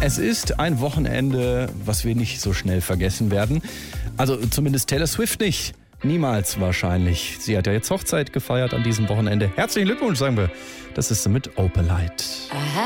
Es ist ein Wochenende, was wir nicht so schnell vergessen werden. Also zumindest Taylor Swift nicht. Niemals wahrscheinlich. Sie hat ja jetzt Hochzeit gefeiert an diesem Wochenende. Herzlichen Glückwunsch, sagen wir. Das ist mit Opalite.